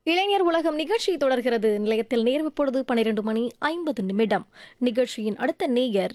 இளைஞர் உலகம் நிகழ்ச்சி தொடர்கிறது. நிலையத்தில் நேர்வு பொழுது 12:50. நிகழ்ச்சியின் அடுத்த நேயர்.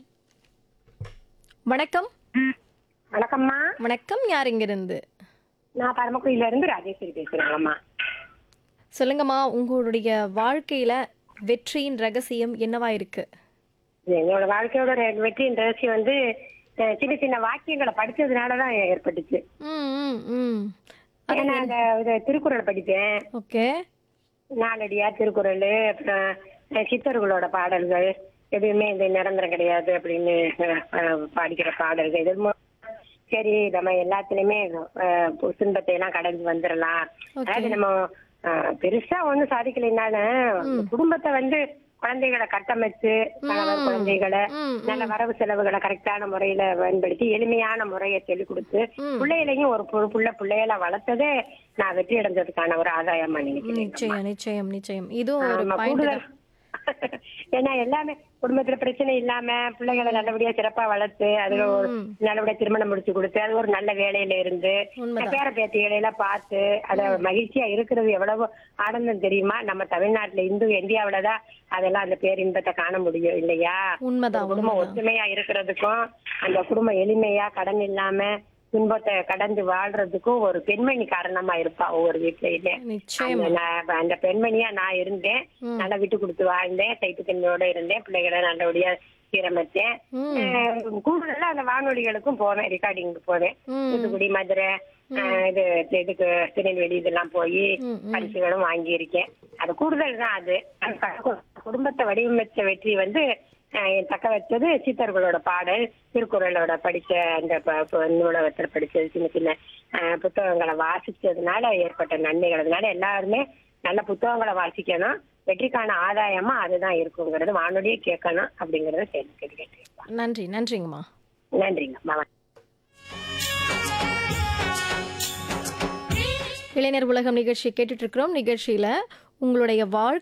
வணக்கம். வணக்கம்மா. வணக்கம். யார் இங்கிருந்து? நான் பரமக்குடியில இருந்து ராஜேஸ்வரி பேசுறேங்கம்மா. சொல்லுங்கம்மா, உங்களுடைய வாழ்க்கையில வெற்றியின் ரகசியம் என்னவா இருக்கு? என்னோட வாழ்க்கையோட வெற்றியின் ரகசியம் வந்து சின்ன சின்ன வாக்கியங்களை படிச்சதுனாலதான் ஏற்பட்டுச்சு. ம், ம், ம். அது ஏன்னா அந்த திருக்குறள் படிப்பேன். ஓகே. நாலடியார் திருக்குறள், அப்புறம் சித்தர்களோட பாடல்கள், எதுவுமே இந்த நிரந்தரம் கிடையாது அப்படின்னு படிக்கிற பாடல்கள், இது சரி நம்ம எல்லாத்துலயுமே துன்பத்தை எல்லாம் கடந்து வந்துடலாம். அதாவது நம்ம பெருசா ஒண்ணும் சாதிக்கலைன்னாலும் குடும்பத்தை வந்து குழந்தைகளை கட்டமைச்சு குழந்தைகளை நல்ல வரவு செலவுகளை கரெக்டான முறையில பயன்படுத்தி எளிமையான முறையை சொல்லிக் கொடுத்து பிள்ளைகளையும் ஒரு பிள்ளைகளை வளர்த்ததே நான் வெற்றி அடைஞ்சதுக்கான ஒரு ஆதாயமா நினைக்கிறேன். நிச்சயம் நிச்சயம் நிச்சயம். இதுவும் ஒரு பாயிண்ட் கூடுதல் தான். ஏன்னா எல்லாமே குடும்பத்துல பிரச்சனை இல்லாம பிள்ளைகளை நல்லபடியா சிறப்பா வளர்த்து அதுல ஒரு நல்லபடியா திருமணம் முடிச்சு கொடுத்து அது ஒரு நல்ல வேலையில இருந்து உண்மைதான். பேர பேத்திகளை எல்லாம் பார்த்து அத மகிழ்ச்சியா இருக்கிறது எவ்வளவு ஆனந்தம் தெரியுமா? நம்ம தமிழ்நாட்டுல இந்தியாவிலதான் அதெல்லாம் அந்த பேரின்பத்தை காண முடியும் இல்லையா? உண்மைதான் குடும்பம் உண்மைதான். ஒற்றுமையா இருக்கிறதுக்கும் அந்த குடும்பம் எளிமையா கடன் இல்லாம துன்பத்தை கடந்து வாழ்றதுக்கும் ஒரு பெண்மணி காரணமா இருப்பா ஒவ்வொரு வீட்லயுமே. நிச்சயமா. அந்த பெண்மணியா நான் இருந்தேன். நல்லா விட்டு கொடுத்து வாழ்ந்தேன், தைப்புத்தன்மையோட இருந்தேன், பிள்ளைகளை நல்லபடியா சீரமைச்சேன். கூடுதலா அந்த வானொலிகளுக்கும் போவேன், ரெக்கார்டிங்க்கு போவேன். தூத்துக்குடி, மதுரை, இதுக்கு திருநெல்வேலி இதெல்லாம் போய் பரிசுகளும் வாங்கியிருக்கேன். அது கூடுதல் தான். அது குடும்பத்தை வடிவமைச்ச வெற்றி வந்து தக்க வச்சது சித்தர்களோட பாடல், திருக்குறளோட படிச்ச அந்த நூலகத்தில் படிச்சது, சின்ன சின்ன புத்தகங்களை வாசிச்சதுனால ஏற்பட்ட நன்மைகள். அதனால எல்லாருமே நல்ல புத்தகங்களை வாசிக்கணும். வெற்றிக்கான ஆதாயமா அதுதான் இருக்குங்கிறது வானொலியே கேட்கணும் அப்படிங்கறத கேட்டுக்கிறேன். நன்றி. நன்றிங்கம்மா. நன்றிங்க. இளைஞர் உலகம் நிகழ்ச்சி கேட்டுட்டு இருக்கிறோம். நிகழ்ச்சியில உங்களுடைய வாழ்க்கை